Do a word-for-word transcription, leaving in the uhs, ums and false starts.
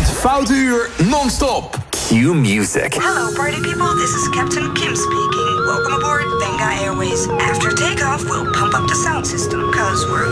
Het Foute Uur non-stop. Q Music. Hello party people, this is Captain Kim speaking. Welcome aboard Benga Airways. After takeoff, we'll pump up the sound system, cause we're